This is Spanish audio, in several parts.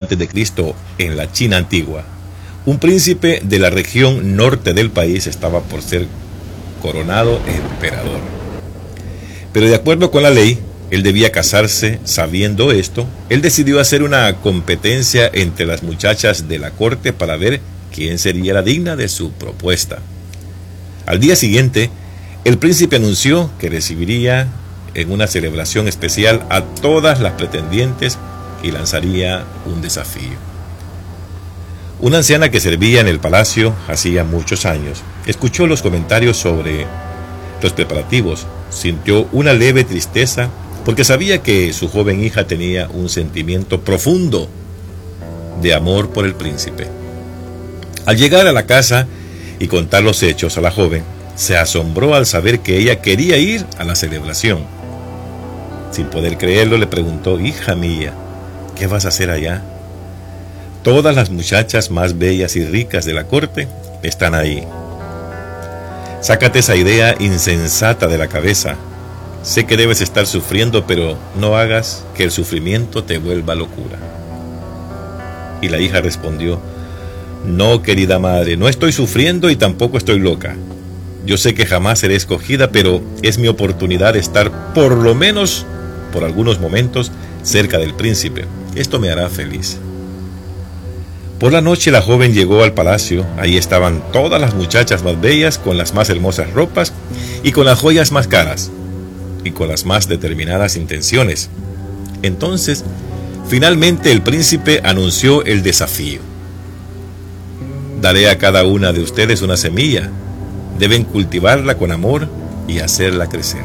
a.C. en la China antigua, un príncipe de la región norte del país estaba por ser coronado emperador. Pero de acuerdo con la ley, él debía casarse. Sabiendo esto, él decidió hacer una competencia entre las muchachas de la corte para ver quién sería la digna de su propuesta. Al día siguiente, el príncipe anunció que recibiría en una celebración especial a todas las pretendientes y lanzaría un desafío. Una anciana que servía en el palacio hacía muchos años escuchó los comentarios sobre los preparativos. Sintió una leve tristeza porque sabía que su joven hija tenía un sentimiento profundo de amor por el príncipe. Al llegar a la casa y contar los hechos a la joven, se asombró al saber que ella quería ir a la celebración. Sin poder creerlo, le preguntó: hija mía, ¿qué vas a hacer allá? Todas las muchachas más bellas y ricas de la corte están ahí. Sácate esa idea insensata de la cabeza. Sé que debes estar sufriendo, pero no hagas que el sufrimiento te vuelva locura. Y la hija respondió: no, querida madre, no estoy sufriendo y tampoco estoy loca. Yo sé que jamás seré escogida, pero es mi oportunidad de estar, por lo menos por algunos momentos, cerca del príncipe. Esto me hará feliz. Por la noche la joven llegó al palacio. Ahí estaban todas las muchachas más bellas, con las más hermosas ropas y con las joyas más caras y con las más determinadas intenciones. Entonces, finalmente el príncipe anunció el desafío: daré a cada una de ustedes una semilla. Deben cultivarla con amor y hacerla crecer.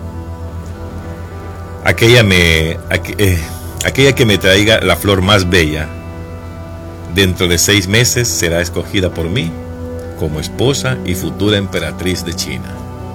Aquella que me traiga la flor más bella, dentro de 6 meses será escogida por mí como esposa y futura emperatriz de China.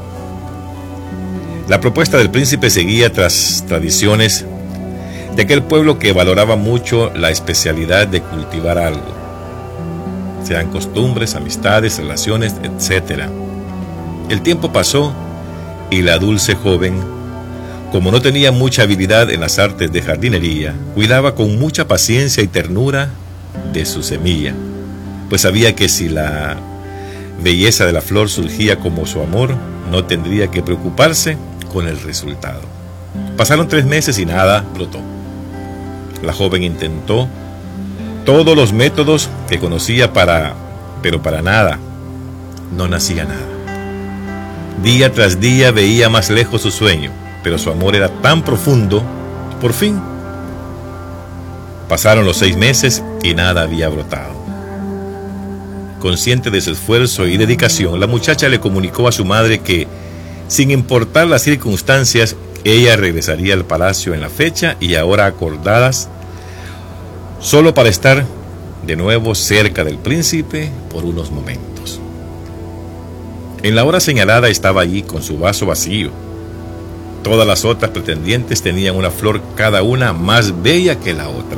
La propuesta del príncipe seguía tras tradiciones de aquel pueblo que valoraba mucho la especialidad de cultivar algo, sean costumbres, amistades, relaciones, etc. El tiempo pasó y la dulce joven, como no tenía mucha habilidad en las artes de jardinería, cuidaba con mucha paciencia y ternura de su semilla, pues sabía que si la belleza de la flor surgía como su amor, no tendría que preocuparse con el resultado. Pasaron 3 meses y nada brotó. La joven intentó todos los métodos que conocía pero para nada, no nacía nada. Día tras día veía más lejos su sueño, pero su amor era tan profundo. Por fin pasaron los 6 meses y nada había brotado. Consciente de su esfuerzo y dedicación, la muchacha le comunicó a su madre que, sin importar las circunstancias, ella regresaría al palacio en la fecha y hora acordadas, solo para estar de nuevo cerca del príncipe por unos momentos. En la hora señalada estaba allí con su vaso vacío. Todas las otras pretendientes tenían una flor, cada una más bella que la otra,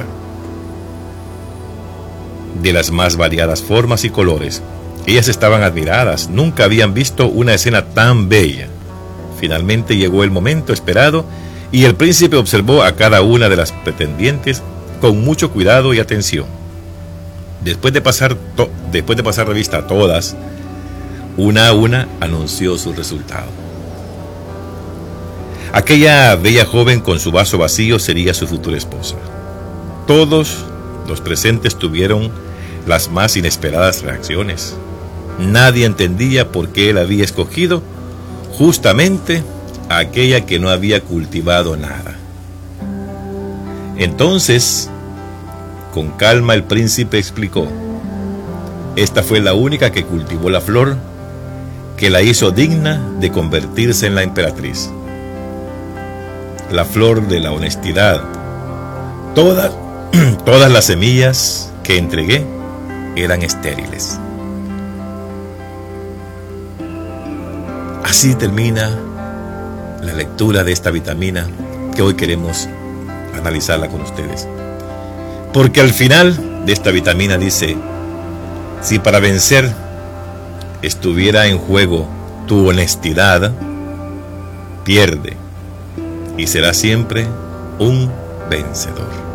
de las más variadas formas y colores. Ellas estaban admiradas, nunca habían visto una escena tan bella. Finalmente llegó el momento esperado y el príncipe observó a cada una de las pretendientes con mucho cuidado y atención. Después de pasar revista a todas, una a una anunció su resultado. Aquella bella joven con su vaso vacío sería su futura esposa. Todos los presentes tuvieron las más inesperadas reacciones. Nadie entendía por qué él había escogido justamente a aquella que no había cultivado nada. Entonces, con calma, el príncipe explicó: esta fue la única que cultivó la flor que la hizo digna de convertirse en la emperatriz. La flor de la honestidad. Todas las semillas que entregué eran estériles. Así termina la lectura de esta vitamina que hoy queremos analizarla con ustedes. Porque al final de esta vitamina dice: si para vencer estuviera en juego tu honestidad, pierde y será siempre un vencedor.